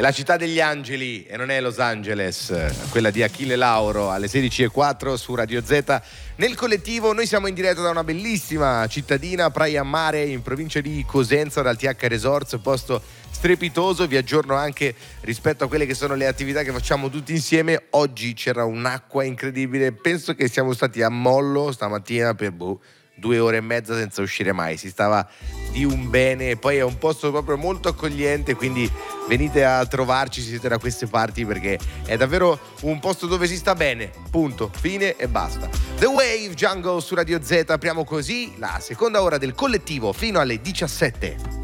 la città degli angeli e non è Los Angeles, quella di Achille Lauro alle 16:04 su Radio Z. Nel collettivo noi siamo in diretta da una bellissima cittadina, Praia Mare, in provincia di Cosenza, dal TH Resorts, posto strepitoso. Vi aggiorno anche rispetto a quelle che sono le attività che facciamo tutti insieme. Oggi c'era un'acqua incredibile, penso che siamo stati a mollo stamattina per 2 ore e mezza senza uscire mai, si stava di un bene. Poi è un posto proprio molto accogliente, quindi venite a trovarci se siete da queste parti, perché è davvero un posto dove si sta bene, punto, fine e basta. The Wave, Jungle su Radio Z. Apriamo così la seconda ora del collettivo fino alle 17.